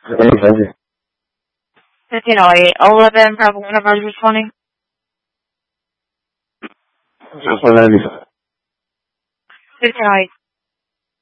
1508, 11, Bravo 1 of ours 20. just 195. 1508.